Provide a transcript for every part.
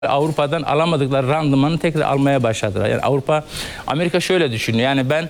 Avrupa'dan alamadıkları randımanı tekrar almaya başladılar. Yani Amerika şöyle düşünüyor. Yani ben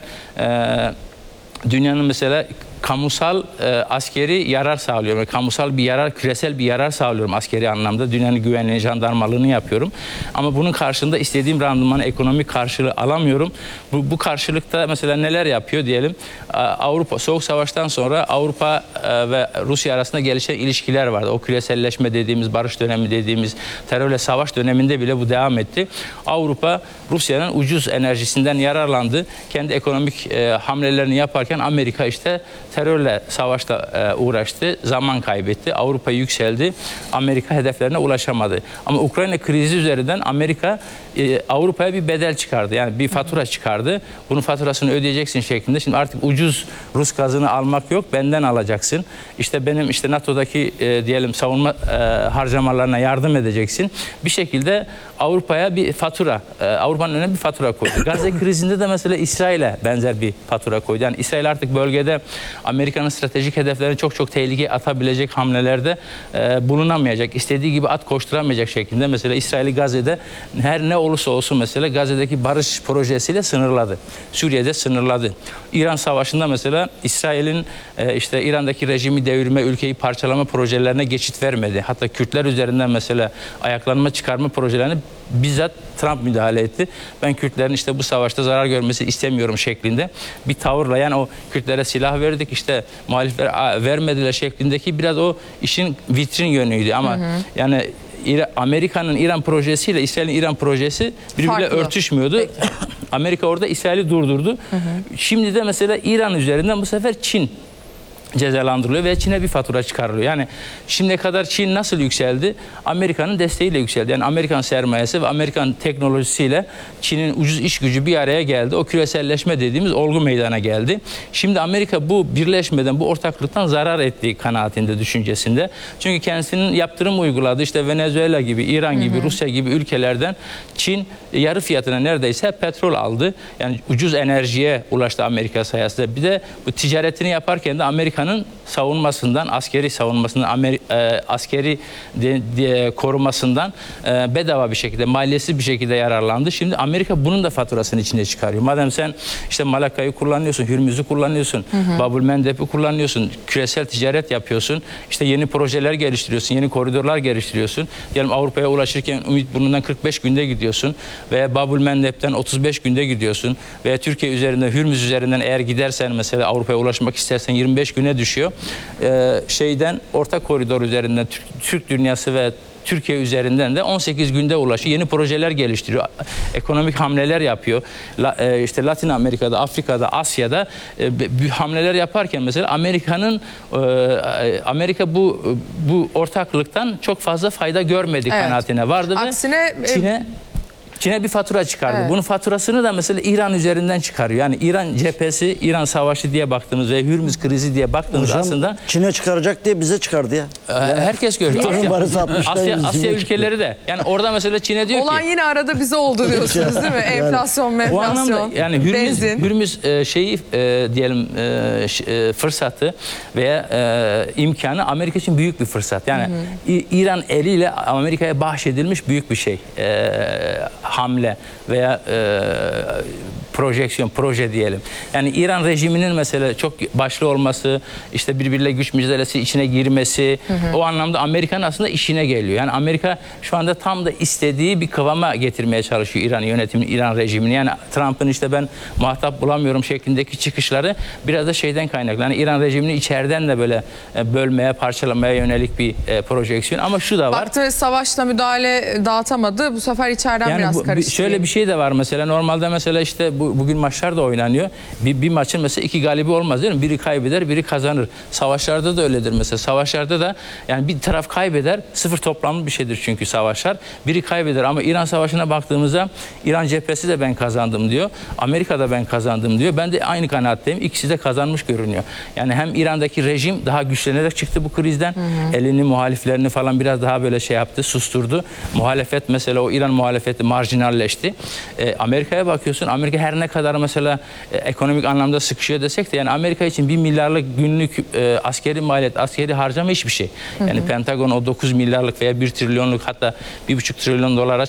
dünyanın mesela kamusal askeri yarar sağlıyorum. Kamusal bir yarar, küresel bir yarar sağlıyorum askeri anlamda. Dünyanın güvenliğini, jandarmalığını yapıyorum. Ama bunun karşılığında istediğim randımanı, ekonomik karşılığı alamıyorum. Bu karşılıkta mesela neler yapıyor diyelim. Avrupa, Soğuk Savaş'tan sonra Avrupa ve Rusya arasında gelişen ilişkiler vardı. O küreselleşme dediğimiz, barış dönemi dediğimiz, terörle savaş döneminde bile bu devam etti. Avrupa, Rusya'nın ucuz enerjisinden yararlandı. Kendi ekonomik hamlelerini yaparken Amerika işte terörle savaşta uğraştı, zaman kaybetti, Avrupa yükseldi, Amerika hedeflerine ulaşamadı. Ama Ukrayna krizi üzerinden Amerika Avrupa'ya bir bedel çıkardı. Yani bir fatura çıkardı. Bunun faturasını ödeyeceksin şeklinde. Şimdi artık ucuz Rus gazını almak yok, benden alacaksın. İşte benim NATO'daki diyelim savunma harcamalarına yardım edeceksin. Bir şekilde Avrupa'ya bir fatura, Avrupa'nın önüne bir fatura koydu. Gazze krizinde de mesela İsrail'e benzer bir fatura koydu. Yani İsrail artık bölgede Amerika'nın stratejik hedeflerini çok tehlikeye atabilecek hamlelerde bulunamayacak. İstediği gibi at koşturamayacak şeklinde mesela İsrail'i Gazze'de her ne olursa olsun mesela Gazze'deki barış projesiyle sınırladı. Suriye'de sınırladı. İran Savaşı'nda mesela İsrail'in işte İran'daki rejimi devirme, ülkeyi parçalama projelerine geçit vermedi. Hatta Kürtler üzerinden mesela ayaklanma çıkarma projelerine bizzat Trump müdahale etti. Ben Kürtlerin işte bu savaşta zarar görmesi istemiyorum şeklinde bir tavırla, yani o Kürtlere silah verdik işte muhalifler vermediler şeklindeki biraz o işin vitrin yönüydü ama yani Amerika'nın İran projesiyle İsrail'in İran projesi birbiriyle örtüşmüyordu. Amerika orada İsrail'i durdurdu. Şimdi de mesela İran üzerinden bu sefer Çin cezalandırılıyor ve Çin'e bir fatura çıkarılıyor. Yani şimdiye kadar Çin nasıl yükseldi? Amerika'nın desteğiyle yükseldi. Yani Amerikan sermayesi ve Amerikan teknolojisiyle Çin'in ucuz iş gücü bir araya geldi. O küreselleşme dediğimiz olgu meydana geldi. Şimdi Amerika bu birleşmeden, bu ortaklıktan zarar ettiği kanaatinde, düşüncesinde. Çünkü kendisinin yaptırım uyguladığı işte Venezuela gibi, İran gibi, Rusya gibi ülkelerden Çin yarı fiyatına neredeyse petrol aldı. Yani ucuz enerjiye ulaştı Amerika sayesinde. Bir de bu ticaretini yaparken de Amerika'nın savunmasından, askeri savunmasından, askeri korumasından bedava bir şekilde, maliyesiz bir şekilde yararlandı. Şimdi Amerika bunun da faturasını içine çıkarıyor. Madem sen işte Malakka'yı kullanıyorsun, Hürmüz'ü kullanıyorsun, Babül Mendeb'i kullanıyorsun, küresel ticaret yapıyorsun, işte yeni projeler geliştiriyorsun, yeni koridorlar geliştiriyorsun. Diyelim Avrupa'ya ulaşırken Ümitburnu'ndan 45 günde gidiyorsun veya Babül Mendeb'den 35 günde gidiyorsun veya Türkiye üzerinden, Hürmüz üzerinden eğer gidersen mesela Avrupa'ya ulaşmak istersen 25 güne düşüyor. Orta koridor üzerinden Türk dünyası ve Türkiye üzerinden de 18 günde ulaşıyor. Yeni projeler geliştiriyor. Ekonomik hamleler yapıyor. İşte Latin Amerika'da, Afrika'da, Asya'da hamleler yaparken mesela Amerika bu ortaklıktan çok fazla fayda görmedi kanaatine vardı. Aksine Çin'e bir fatura çıkardı. Bunun faturasını da mesela İran üzerinden çıkarıyor. Yani İran cephesi, İran savaşı diye baktığımız ve Hürmüz krizi diye baktığımız hocam, aslında Çin'e çıkaracak diye bize çıkardı ya. Herkes görüyor. Asya ülkeleri de. Yani orada mesela Çin'e diyor olan ki yine arada bize oldu diyorsunuz değil mi? Enflasyon, o anlamda yani Hürmüz diyelim fırsatı veya imkanı Amerika için büyük bir fırsat. Yani İran eliyle Amerika'ya bahşedilmiş büyük bir şey. Hamle veya proje diyelim. Yani İran rejiminin mesela çok başlı olması, işte birbiriyle güç mücadelesi içine girmesi, o anlamda Amerika'nın aslında işine geliyor. Yani Amerika şu anda tam da istediği bir kıvama getirmeye çalışıyor İran yönetimini, İran rejimini. Yani Trump'ın işte ben muhatap bulamıyorum şeklindeki çıkışları biraz da şeyden kaynaklı. Yani İran rejimini içeriden de böyle bölmeye, parçalamaya yönelik bir projeksiyon. Ama şu da var. Baktı savaşla müdahale dağıtamadı. Bu sefer içeriden yani biraz karıştı. Şöyle bir şey de var mesela. Normalde mesela işte bugün maçlar da oynanıyor. Bir maçın mesela 2 galibi olmaz değil mi? Biri kaybeder, biri kazanır. Savaşlarda da öyledir mesela. Savaşlarda da yani bir taraf kaybeder. 0 toplamlı bir şeydir çünkü savaşlar. Biri kaybeder ama İran Savaşı'na baktığımızda İran cephesi de ben kazandım diyor. Amerika da ben kazandım diyor. Ben de aynı kanaatteyim. İkisi de kazanmış görünüyor. Yani hem İran'daki rejim daha güçlenerek çıktı bu krizden. Elini, muhaliflerini falan biraz daha böyle şey yaptı, susturdu. Muhalefet mesela o İran muhalefeti marjinal marjinalleşti. Amerika'ya bakıyorsun. Amerika her ne kadar mesela ekonomik anlamda sıkışıyor desek de yani Amerika için 1 milyarlık günlük askeri maliyet, askeri harcama hiçbir şey. Yani Pentagon o 9 milyarlık veya 1 trilyonluk hatta 1,5 trilyon dolara